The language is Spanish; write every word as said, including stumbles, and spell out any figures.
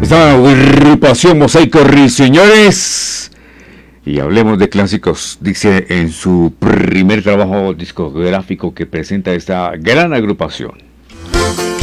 Esta agrupación Mosaico Ruiseñores. Y hablemos de clásicos, dice en su primer trabajo discográfico que presenta esta gran agrupación.